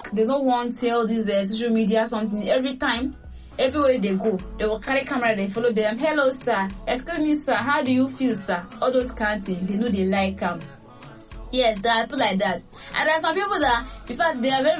they don't want to tell this social media something every time. Everywhere they go, they will carry camera, they follow them. Hello, sir. Excuse me, sir. How do you feel, sir? All those kind of things. They know they like them. Yes, there are people like that. And there are some people that, in fact, they are very,